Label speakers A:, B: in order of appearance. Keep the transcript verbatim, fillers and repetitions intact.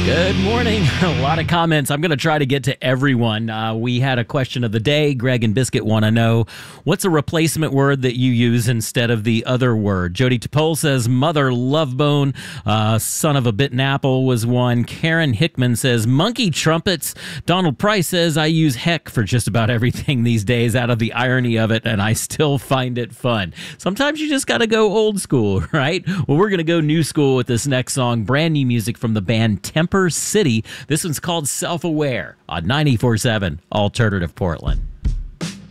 A: Good morning. A lot of comments. I'm going to try to get to everyone. Uh, we had a question of the day. Greg and Biscuit want to know, what's a replacement word that you use instead of the other word? Jody Topol says mother love bone. Uh, son of a bitten apple was one. Karen Hickman says monkey trumpets. Donald Price says I use heck for just about everything these days out of the irony of it, and I still find it fun. Sometimes you just got to go old school, right? Well, we're going to go new school with this next song. Brand new music from the band Temper City. This one's called Self-Aware on ninety-four point seven Alternative Portland.